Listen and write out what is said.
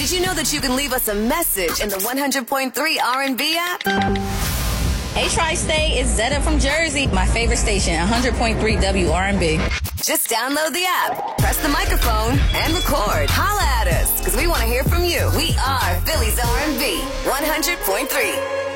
Did you know that you can leave us a message in the 100.3 R&B app? Hey, Tri-State, it's Zetta from Jersey. My favorite station, 100.3 WRNB. Just download the app, press the microphone, and record. Holla at us, because we want to hear from you. We are Philly's R&B, 100.3.